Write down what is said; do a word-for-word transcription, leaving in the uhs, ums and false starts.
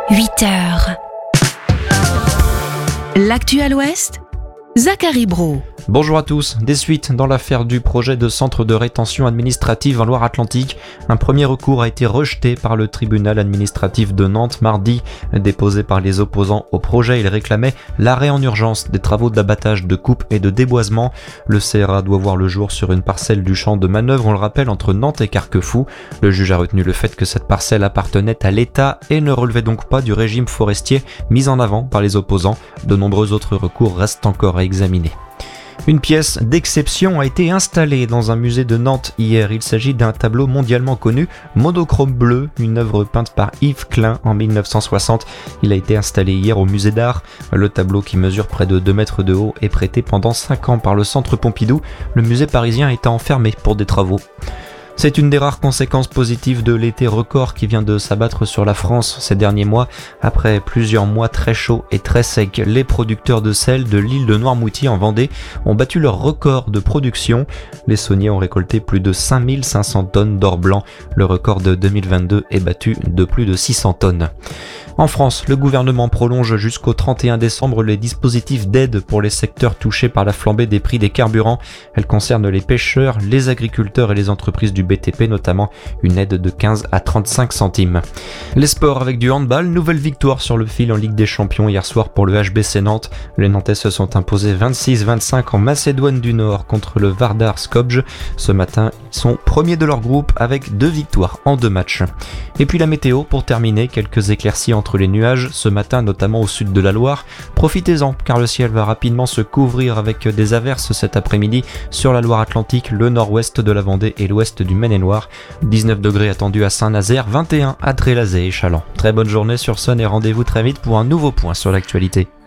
huit heures. L'actu à l'Ouest, Zachary Brault. Bonjour à tous. Des suites dans l'affaire du projet de centre de rétention administrative en Loire-Atlantique. Un premier recours a été rejeté par le tribunal administratif de Nantes mardi. Déposé par les opposants au projet, il réclamait l'arrêt en urgence des travaux d'abattage, de coupe et de déboisement. Le C R A doit voir le jour sur une parcelle du champ de manœuvre, on le rappelle, entre Nantes et Carquefou. Le juge a retenu le fait que cette parcelle appartenait à l'État et ne relevait donc pas du régime forestier mis en avant par les opposants. De nombreux autres recours restent encore à examiner. Une pièce d'exception a été installée dans un musée de Nantes hier. Il s'agit d'un tableau mondialement connu, Monochrome bleu, une œuvre peinte par Yves Klein en dix-neuf cent soixante. Il a été installé hier au musée d'art. Le tableau, qui mesure près de deux mètres de haut, est prêté pendant cinq ans par le Centre Pompidou, le musée parisien étant enfermé pour des travaux. C'est une des rares conséquences positives de l'été record qui vient de s'abattre sur la France ces derniers mois. Après plusieurs mois très chauds et très secs, les producteurs de sel de l'île de Noirmoutier en Vendée ont battu leur record de production. Les sauniers ont récolté plus de cinq mille cinq cents tonnes d'or blanc. Le record de deux mille vingt-deux est battu de plus de six cents tonnes. En France, le gouvernement prolonge jusqu'au trente et un décembre les dispositifs d'aide pour les secteurs touchés par la flambée des prix des carburants. Elle concerne les pêcheurs, les agriculteurs et les entreprises du B T P, notamment une aide de quinze à trente-cinq centimes. Les sports avec du handball, nouvelle victoire sur le fil en Ligue des Champions hier soir pour le H B C Nantes. Les Nantais se sont imposés vingt-six vingt-cinq en Macédoine du Nord contre le Vardar Skopje. Ce matin, ils sont premiers de leur groupe avec deux victoires en deux matchs. Et puis la météo pour terminer, quelques éclaircies entre les nuages ce matin, notamment au sud de la Loire. Profitez-en car le ciel va rapidement se couvrir avec des averses cet après-midi sur la Loire-Atlantique, le nord-ouest de la Vendée et l'ouest du Maine-et-Loire. dix-neuf degrés attendus à Saint-Nazaire, vingt et un à Trélazé et Chaland. Très bonne journée sur Sun et rendez-vous très vite pour un nouveau point sur l'actualité.